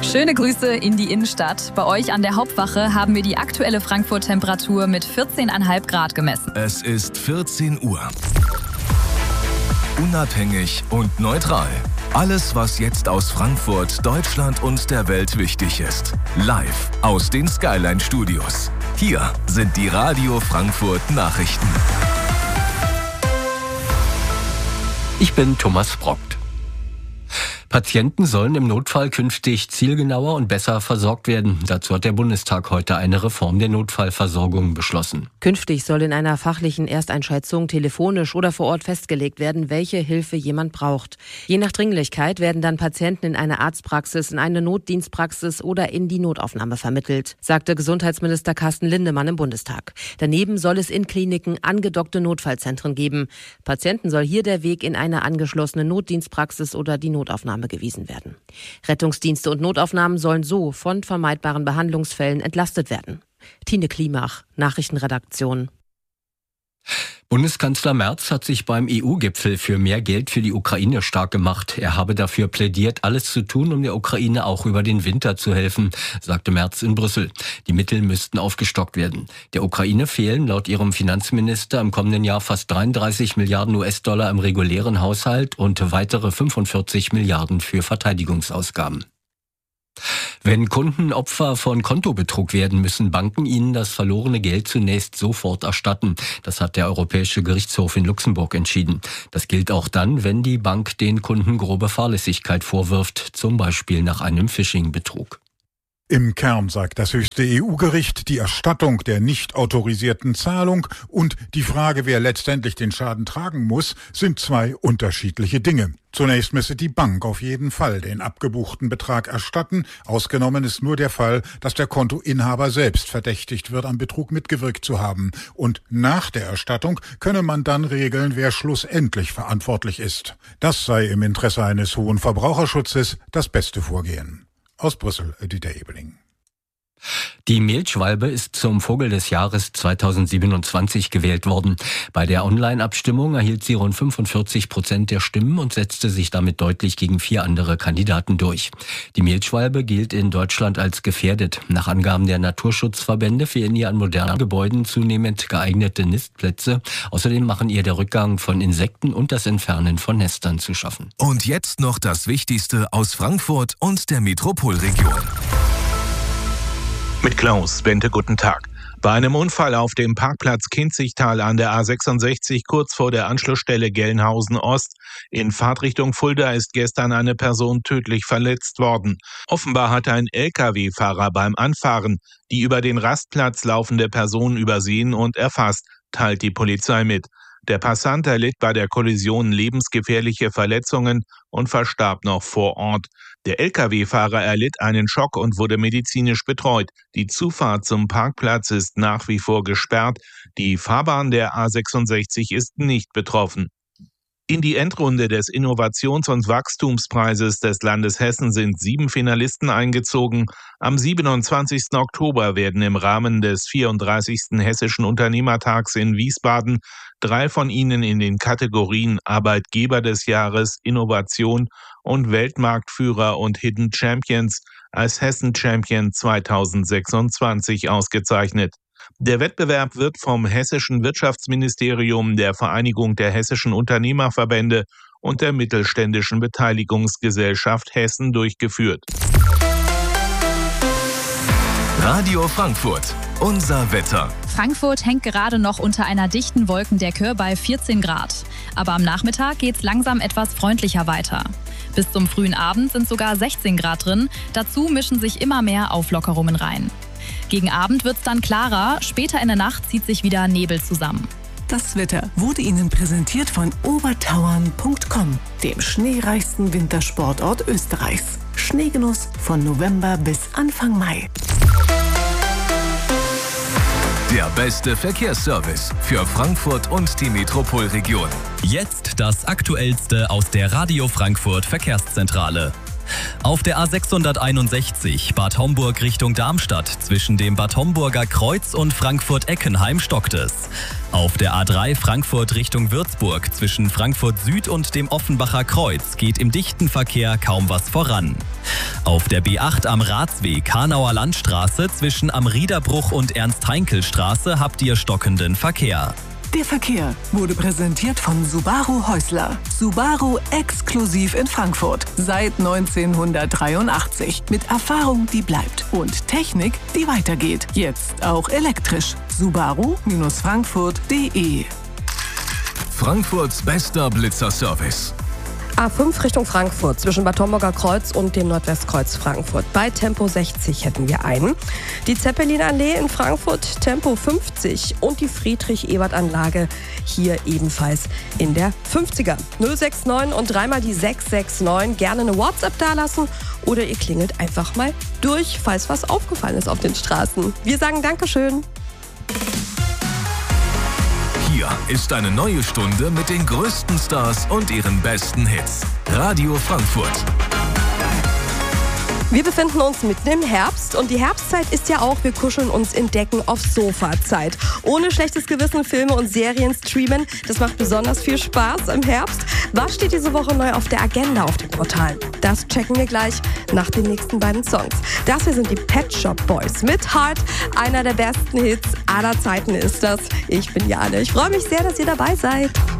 Schöne Grüße in die Innenstadt. Bei euch an der Hauptwache haben wir die aktuelle Frankfurt-Temperatur mit 14,5 Grad gemessen. Es ist 14 Uhr. Unabhängig und neutral. Alles, was jetzt aus Frankfurt, Deutschland und der Welt wichtig ist. Live aus den Skyline Studios. Hier sind die Radio Frankfurt Nachrichten. Ich bin Thomas Brockt. Patienten sollen im Notfall künftig zielgenauer und besser versorgt werden. Dazu hat der Bundestag heute eine Reform der Notfallversorgung beschlossen. Künftig soll in einer fachlichen Ersteinschätzung telefonisch oder vor Ort festgelegt werden, welche Hilfe jemand braucht. Je nach Dringlichkeit werden dann Patienten in eine Arztpraxis, in eine Notdienstpraxis oder in die Notaufnahme vermittelt, sagte Gesundheitsminister Carsten Lindemann im Bundestag. Daneben soll es in Kliniken angedockte Notfallzentren geben. Patienten soll hier der Weg in eine angeschlossene Notdienstpraxis oder die Notaufnahme gewiesen werden. Rettungsdienste und Notaufnahmen sollen so von vermeidbaren Behandlungsfällen entlastet werden. Tine Klimach, Nachrichtenredaktion. Bundeskanzler Merz hat sich beim EU-Gipfel für mehr Geld für die Ukraine stark gemacht. Er habe dafür plädiert, alles zu tun, um der Ukraine auch über den Winter zu helfen, sagte Merz in Brüssel. Die Mittel müssten aufgestockt werden. Der Ukraine fehlen laut ihrem Finanzminister im kommenden Jahr fast 33 Milliarden US-Dollar im regulären Haushalt und weitere 45 Milliarden für Verteidigungsausgaben. Wenn Kunden Opfer von Kontobetrug werden, müssen Banken ihnen das verlorene Geld zunächst sofort erstatten. Das hat der Europäische Gerichtshof in Luxemburg entschieden. Das gilt auch dann, wenn die Bank den Kunden grobe Fahrlässigkeit vorwirft, zum Beispiel nach einem Phishing-Betrug. Im Kern sagt das höchste EU-Gericht, die Erstattung der nicht autorisierten Zahlung und die Frage, wer letztendlich den Schaden tragen muss, sind zwei unterschiedliche Dinge. Zunächst müsse die Bank auf jeden Fall den abgebuchten Betrag erstatten. Ausgenommen ist nur der Fall, dass der Kontoinhaber selbst verdächtigt wird, am Betrug mitgewirkt zu haben. Und nach der Erstattung könne man dann regeln, wer schlussendlich verantwortlich ist. Das sei im Interesse eines hohen Verbraucherschutzes das beste Vorgehen. Aus Brüssel, Dieter Ebeling. Die Mehlschwalbe ist zum Vogel des Jahres 2027 gewählt worden. Bei der Online-Abstimmung erhielt sie rund 45% der Stimmen und setzte sich damit deutlich gegen 4 andere Kandidaten durch. Die Mehlschwalbe gilt in Deutschland als gefährdet. Nach Angaben der Naturschutzverbände fehlen ihr an modernen Gebäuden zunehmend geeignete Nistplätze. Außerdem machen ihr der Rückgang von Insekten und das Entfernen von Nestern zu schaffen. Und jetzt noch das Wichtigste aus Frankfurt und der Metropolregion. Mit Klaus Bente, guten Tag. Bei einem Unfall auf dem Parkplatz Kinzigtal an der A66 kurz vor der Anschlussstelle Gelnhausen Ost in Fahrtrichtung Fulda ist gestern eine Person tödlich verletzt worden. Offenbar hatte ein Lkw-Fahrer beim Anfahren die über den Rastplatz laufende Person übersehen und erfasst, teilt die Polizei mit. Der Passant erlitt bei der Kollision lebensgefährliche Verletzungen und verstarb noch vor Ort. Der Lkw-Fahrer erlitt einen Schock und wurde medizinisch betreut. Die Zufahrt zum Parkplatz ist nach wie vor gesperrt. Die Fahrbahn der A66 ist nicht betroffen. In die Endrunde des Innovations- und Wachstumspreises des Landes Hessen sind 7 Finalisten eingezogen. Am 27. Oktober werden im Rahmen des 34. Hessischen Unternehmertags in Wiesbaden 3 von ihnen in den Kategorien Arbeitgeber des Jahres, Innovation und Weltmarktführer und Hidden Champions als Hessen Champion 2026 ausgezeichnet. Der Wettbewerb wird vom Hessischen Wirtschaftsministerium, der Vereinigung der hessischen Unternehmerverbände und der Mittelständischen Beteiligungsgesellschaft Hessen durchgeführt. Radio Frankfurt, unser Wetter. Frankfurt hängt gerade noch unter einer dichten Wolkendecke bei 14 Grad. Aber am Nachmittag geht's langsam etwas freundlicher weiter. Bis zum frühen Abend sind sogar 16 Grad drin. Dazu mischen sich immer mehr Auflockerungen rein. Gegen Abend wird's dann klarer, später in der Nacht zieht sich wieder Nebel zusammen. Das Wetter wurde Ihnen präsentiert von obertauern.com, dem schneereichsten Wintersportort Österreichs. Schneegenuss von November bis Anfang Mai. Der beste Verkehrsservice für Frankfurt und die Metropolregion. Jetzt das Aktuellste aus der Radio Frankfurt Verkehrszentrale. Auf der A661 Bad Homburg Richtung Darmstadt zwischen dem Bad Homburger Kreuz und Frankfurt-Eckenheim stockt es. Auf der A3 Frankfurt Richtung Würzburg zwischen Frankfurt Süd und dem Offenbacher Kreuz geht im dichten Verkehr kaum was voran. Auf der B8 am Ratsweg Hanauer Landstraße zwischen am Riederbruch und Ernst-Heinkel-Straße habt ihr stockenden Verkehr. Der Verkehr wurde präsentiert von Subaru Häusler. Subaru exklusiv in Frankfurt. Seit 1983. Mit Erfahrung, die bleibt. Und Technik, die weitergeht. Jetzt auch elektrisch. Subaru-Frankfurt.de. Frankfurts bester Blitzerservice. A5 Richtung Frankfurt zwischen Bad Homburger Kreuz und dem Nordwestkreuz Frankfurt. Bei Tempo 60 hätten wir einen. Die Zeppelinallee in Frankfurt Tempo 50 und die Friedrich-Ebert-Anlage hier ebenfalls in der 50er. 069 und dreimal die 669. Gerne eine WhatsApp dalassen oder ihr klingelt einfach mal durch, falls was aufgefallen ist auf den Straßen. Wir sagen Dankeschön. Hier ist eine neue Stunde mit den größten Stars und ihren besten Hits. Radio Frankfurt. Wir befinden uns mitten im Herbst und die Herbstzeit ist ja auch, wir kuscheln uns in Decken aufs Sofa Zeit. Ohne schlechtes Gewissen Filme und Serien streamen, das macht besonders viel Spaß im Herbst. Was steht diese Woche neu auf der Agenda auf den Portalen? Das checken wir gleich nach den nächsten beiden Songs. Das hier sind die Pet Shop Boys mit Heart, einer der besten Hits aller Zeiten ist das. Ich bin Jane, ich freue mich sehr, dass ihr dabei seid.